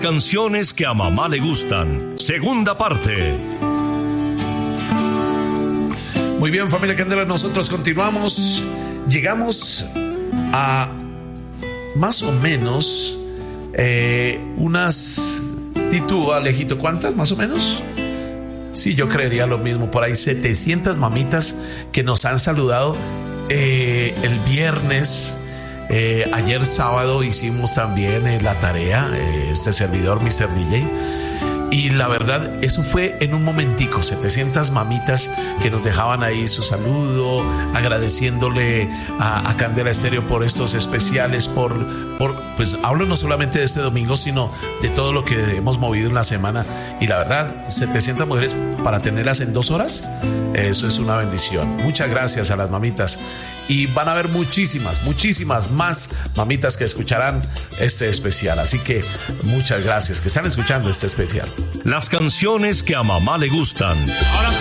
canciones que a mamá le gustan. Segunda parte. Muy bien, familia Candela, nosotros continuamos. Llegamos a más o menos unas... ¿Y tú, Alejito, cuántas más o menos? Sí, yo creería lo mismo. Por ahí 700 mamitas que nos han saludado el viernes. Ayer sábado hicimos también la tarea, este servidor, Mr. DJ. Y la verdad, eso fue en un momentico, 700 mamitas que nos dejaban ahí su saludo, agradeciéndole a Candela Estéreo por estos especiales, pues hablo no solamente de este domingo, sino de todo lo que hemos movido en la semana. Y la verdad, 700 mujeres para tenerlas en 2 horas, eso es una bendición. Muchas gracias a las mamitas. Y van a haber muchísimas más mamitas que escucharán este especial. Así que muchas gracias que están escuchando este especial. Las canciones que a mamá le gustan. Ahora sí.